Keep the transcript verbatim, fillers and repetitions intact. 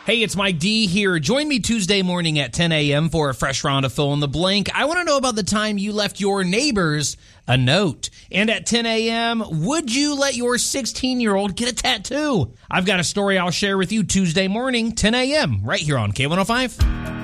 Hey, it's Mike D here. Join me Tuesday morning at ten a.m. for a fresh round of Fill in the Blank. I want to know about the time you left your neighbors a note. And at ten a.m., would you let your sixteen-year-old get a tattoo? I've got a story I'll share with you Tuesday morning, ten a.m., right here on K one oh five.